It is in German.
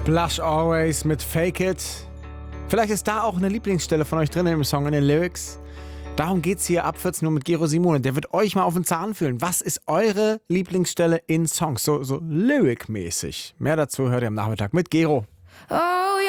Blush Always mit Fake It. Vielleicht ist da auch eine Lieblingsstelle von euch drin im Song, in den Lyrics. Darum geht's hier ab 14 Uhr mit Gero Simone. Der wird euch mal auf den Zahn fühlen. Was ist eure Lieblingsstelle in Songs? So Lyric-mäßig. Mehr dazu hört ihr am Nachmittag mit Gero. Oh,